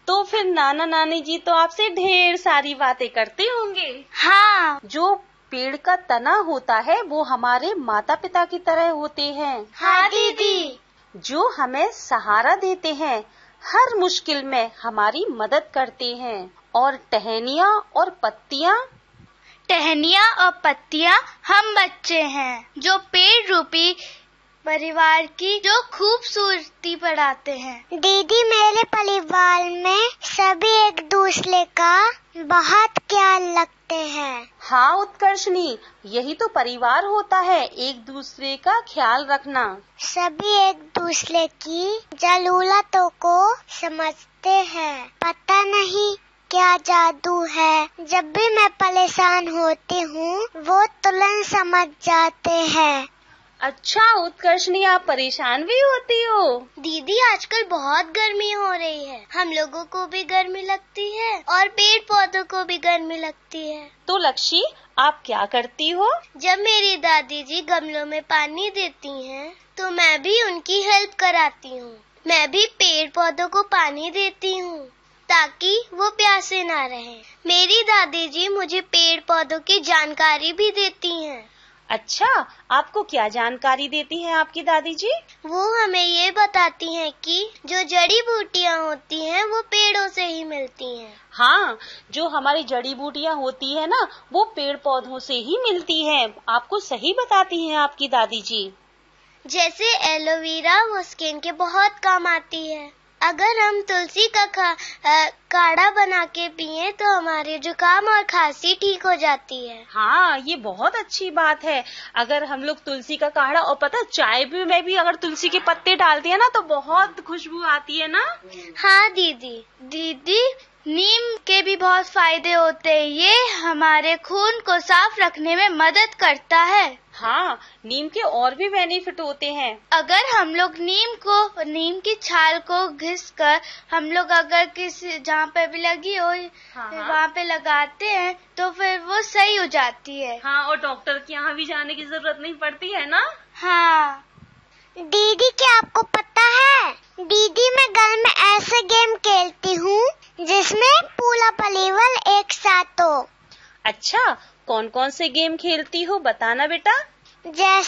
तो फिर नाना नानी जी तो आपसे ढेर सारी बातें करते होंगे। हाँ। जो पेड़ का तना होता है वो हमारे माता पिता की तरह होते हैं। हाँ दीदी। जो हमें सहारा देते हैं, हर मुश्किल में हमारी मदद करते हैं। और टहनियाँ और पत्तियाँ हम बच्चे हैं जो पेड़ रूपी परिवार की जो खूबसूरती बढ़ाते हैं। दीदी, मेरे परिवार में सभी एक दूसरे का बहुत ख्याल रखते हैं। हाँ उत्कर्षणी, यही तो परिवार होता है, एक दूसरे का ख्याल रखना। सभी एक दूसरे की जरूरतों को समझते हैं। पता नहीं क्या जादू है, जब भी मैं परेशान होती हूँ वो तुरंत समझ जाते हैं। अच्छा उत्कर्षणी, आप परेशान भी होती हो? दीदी, आजकल बहुत गर्मी हो रही है, हम लोगों को भी गर्मी लगती है और पेड़ पौधों को भी गर्मी लगती है। तो लक्ष्मी, आप क्या करती हो? जब मेरी दादी जी गमलों में पानी देती हैं, तो मैं भी उनकी हेल्प कराती हूँ। मैं भी पेड़ पौधों को पानी देती हूँ ताकि वो प्यासे ना रहें। मेरी दादी जी मुझे पेड़ पौधों की जानकारी भी देती हैं। अच्छा, आपको क्या जानकारी देती हैं आपकी दादी जी? वो हमें ये बताती हैं कि जो जड़ी बूटियाँ होती हैं वो पेड़ों से ही मिलती हैं। हाँ, जो हमारी जड़ी बूटियाँ होती है ना, वो पेड़ पौधों से ही मिलती हैं। आपको सही बताती हैं आपकी दादी जी। जैसे एलोवेरा, वो स्किन के बहुत काम आती है। अगर हम तुलसी का काढ़ा बना के पिए तो हमारे जुकाम और खांसी ठीक हो जाती है। हाँ, ये बहुत अच्छी बात है। अगर हम लोग तुलसी का काढ़ा, और पता चाय में भी अगर तुलसी के पत्ते डालते हैं ना तो बहुत खुशबू आती है ना। हाँ दीदी, नीम के भी बहुत फायदे होते हैं। ये हमारे खून को साफ रखने में मदद करता है। हाँ, नीम के और भी बेनिफिट होते हैं। अगर हम लोग नीम की छाल को घिसकर हम लोग अगर किसी जहाँ पे भी लगी हो वहाँ पे लगाते हैं तो फिर वो सही हो जाती है। हाँ, और डॉक्टर के यहाँ भी जाने की जरूरत नहीं पड़ती है ना। हाँ दीदी, क्या आपको पता है, दीदी मैं घर में ऐसे गेम खेलती हूँ जिसमें पूरा परिवार एक साथ हो। अच्छा, कौन कौन से गेम खेलती हो, बताना बेटा। जैसे